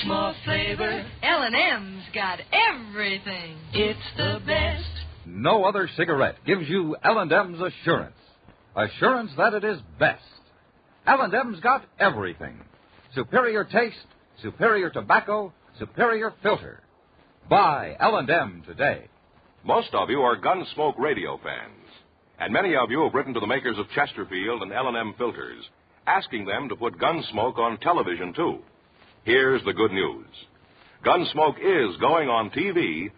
more flavor. L&M's got everything. It's the best. No other cigarette gives you L&M's assurance. Assurance that it is best. L&M's got everything. Superior taste, superior tobacco, superior filter. Buy L&M today. Most of you are Gunsmoke radio fans, and many of you have written to the makers of Chesterfield and L&M filters, asking them to put Gunsmoke on television, too. Here's the good news. Gunsmoke is going on TV